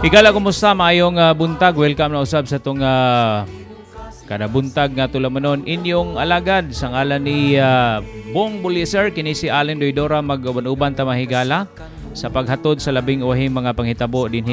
Higala, kumusta? Maayong buntag. Welcome na usab sa itong kada buntag nga tulamanon inyong alagad sa ngalan ni Bong Buliser. Kini si Allen Doidora mag-uban-uban ta mahigala sa paghatod sa labing uhing mga panghitabo din